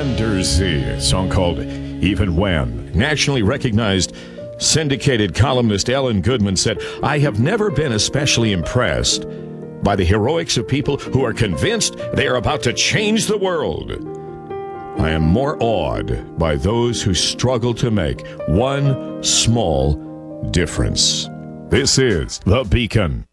Andersey, a song called Even When. Nationally recognized syndicated columnist Ellen Goodman said, "I have never been especially impressed by the heroics of people who are convinced they are about to change the world. I am more awed by those who struggle to make one small difference." This is The Beacon.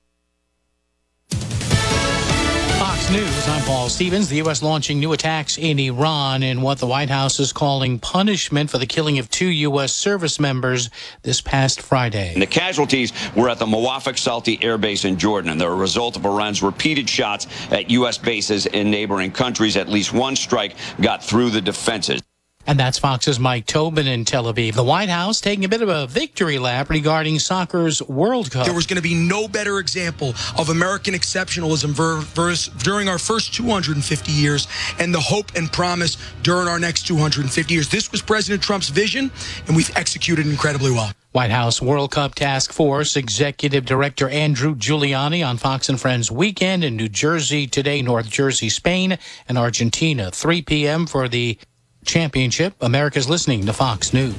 Fox News, I'm Paul Stevens. The U.S. launching new attacks in Iran in what the White House is calling punishment for the killing of 2 U.S. service members this past Friday. The casualties were at the Muwafaq Salti Air Base in Jordan, and they're a result of Iran's repeated shots at U.S. bases in neighboring countries. At least one strike got through the defenses. And that's Fox's Mike Tobin in Tel Aviv. The White House taking a bit of a victory lap regarding soccer's World Cup. There was going to be no better example of American exceptionalism during our first 250 years and the hope and promise during our next 250 years. This was President Trump's vision, and we've executed incredibly well. White House World Cup Task Force Executive Director Andrew Giuliani on Fox and Friends Weekend in New Jersey today, North Jersey, Spain, and Argentina. 3 p.m. for the championship. America's listening to Fox News.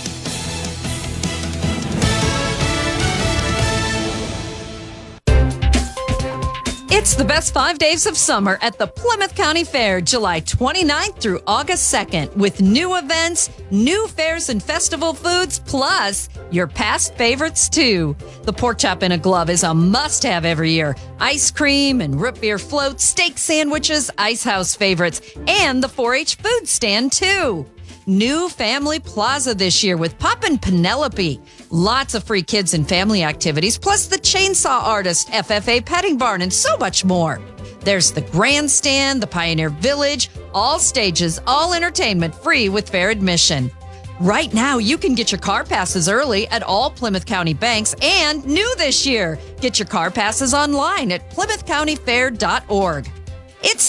It's the best 5 days of summer at the Plymouth County Fair, July 29th through August 2nd, with new events, new fairs and festival foods, plus your past favorites, too. The pork chop in a glove is a must-have every year. Ice cream and root beer floats, steak sandwiches, Ice House favorites, and the 4-H food stand, too. New Family Plaza this year with Poppin' Penelope. Lots of free kids and family activities, plus the Chainsaw Artist, FFA Petting Barn, and so much more. There's the Grandstand, the Pioneer Village, all stages, all entertainment free with fair admission. Right now, you can get your car passes early at all Plymouth County banks, and new this year, get your car passes online at plymouthcountyfair.org. It's